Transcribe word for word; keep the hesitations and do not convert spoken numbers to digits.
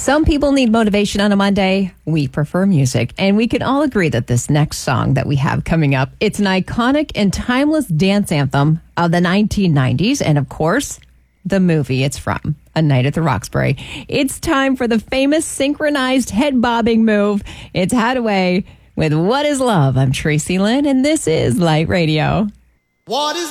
Some people need motivation on a Monday. We prefer music. And we can all agree that this next song that we have coming up, it's an iconic and timeless dance anthem of the nineteen nineties. And of course, the movie it's from, A Night at the Roxbury. It's time for the famous synchronized head bobbing move. It's Hadaway with What is Love? I'm Tracy Lynn, and this is Light Radio. What is